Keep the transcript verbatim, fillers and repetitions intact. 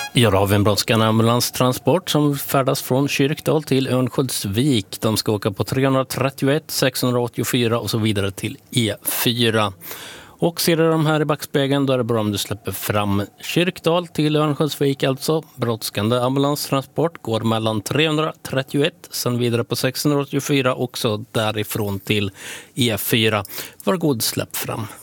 Ja, då har vi en brådskande ambulanstransport som färdas från Kyrkdal till Örnsköldsvik. De ska åka på trehundratrettioett, sexhundraåttiofyra och så vidare till E fyra. Och ser du de här i backspegeln, då är det bra om du släpper fram Kyrkdal till Örnsköldsvik. Alltså brådskande ambulanstransport går mellan trehundratrettioett, sen vidare på sexhundraåttiofyra och så därifrån till E fyra. Var god, släpp fram.